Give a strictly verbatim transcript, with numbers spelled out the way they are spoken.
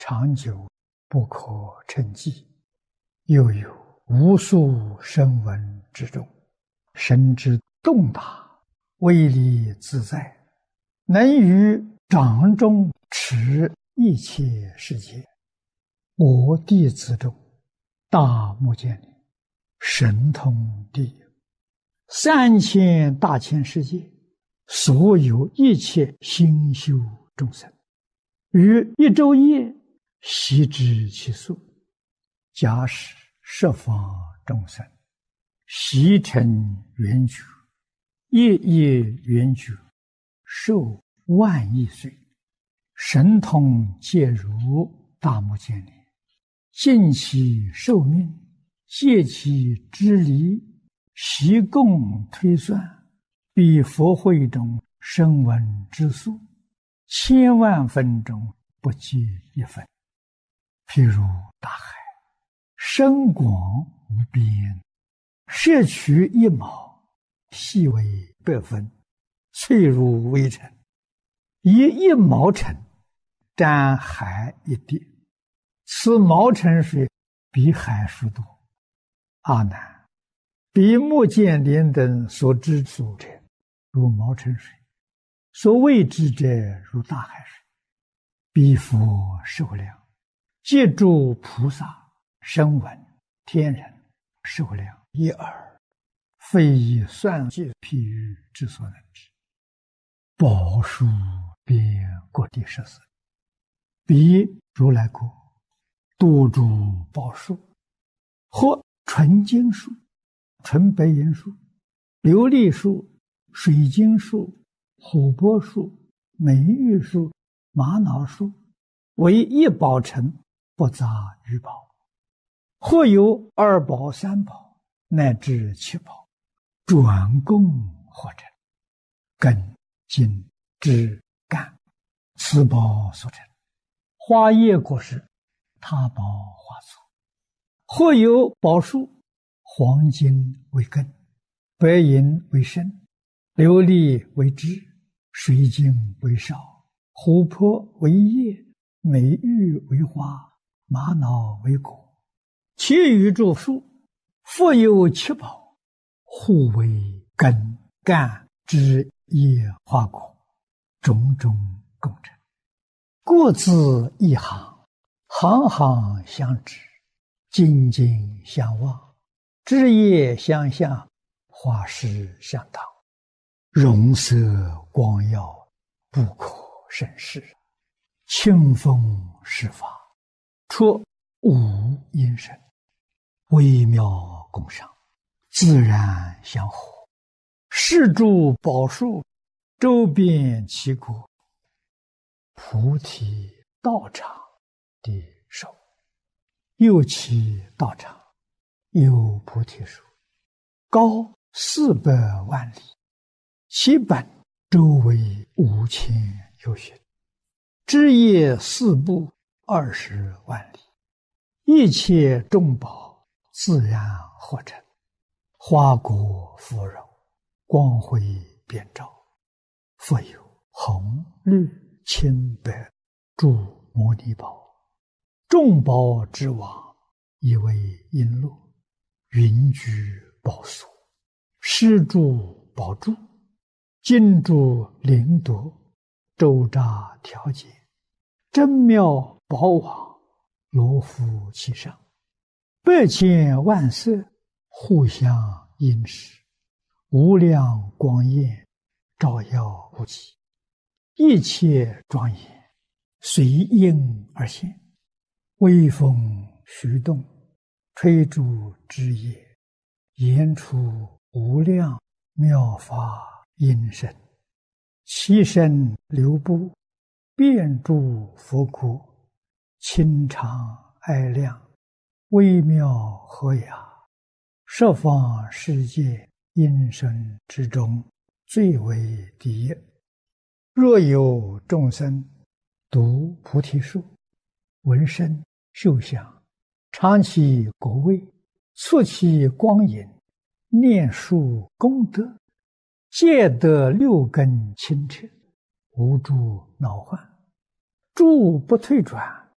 长久，不可称计。又有无数声闻之中，神之洞达，威力自在，能于掌中持一切世界。我弟子中，大目犍连，神通第一。三千大千世界，所有一切心修众生，于一昼夜悉知其数。假使十方众生，悉成圆觉，夜夜圆觉，寿万亿岁，神通皆如大目犍连，尽其寿命，借其之离，悉共推算，比佛会中声闻之数，千万分中不及一分。譬如大海，深广无边，摄取一毛，细为百分，脆如微尘，以一毛尘沾海一滴，此毛尘水比海数多。阿难，比目犍连等所知数者，如毛尘水；所未知者，如大海水。彼佛寿量，借诸菩萨、声闻、天人寿量一耳，非以算计譬喻之所能知。宝树遍各地十四，彼如来国多诸宝树，或纯金树、纯白银树、琉璃树、水晶树、琥珀树、美玉树、玛瑙树，为一宝城，不杂于宝。或有二宝、三宝，乃至七宝，转供或成，根、茎、枝、干，此宝所成。花叶果实，他宝花簇。或有宝树，黄金为根，白银为身，琉璃为枝，水晶为少，琥珀为叶，美玉为花，玛瑙为果。其余诸树，复有七宝，互为根、干、枝、叶、花、果，种种共成。各自一行，行行相知，茎茎相望，枝叶相向，花实相当，容色光耀，不可胜视。清风施法，出无因声，微妙共赏，自然相合。是诸宝树，周遍其国，菩提道场的手。又其道场，有菩提树，高四百万里，其本周围五千由旬，枝叶四部二十万里，一切众宝自然合成，花果芙蓉，光辉遍照。复有红、绿、青、白诸摩尼宝，众宝之王，以为璎珞，云居宝所，施诸宝柱，金珠灵夺，周匝调节，真妙宝网，罗敷其上，百千万色，互相映饰，无量光焰，照耀无极，一切庄严，随应而现。微风徐动，吹诸枝叶，言出无量妙法音声，其声流布，遍诸佛国，清长爱亮，微妙和雅，十方世界音声之中，最为第一。若有众生读菩提树，闻声嗅香，尝其果味，触其光影，念树功德，皆得六根清澈，无诸恼患，诸不退转，